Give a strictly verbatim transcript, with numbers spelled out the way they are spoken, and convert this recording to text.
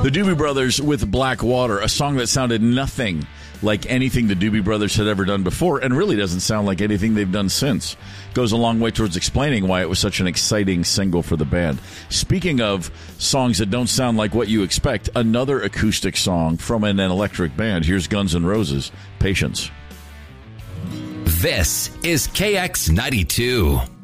The Doobie Brothers with Black Water, a song that sounded nothing like anything the Doobie Brothers had ever done before, and really doesn't sound like anything they've done since. Goes a long way towards explaining why it was such an exciting single for the band. Speaking of songs that don't sound like what you expect, another acoustic song from an electric band. Here's Guns N' Roses, Patience. This is K X ninety-two.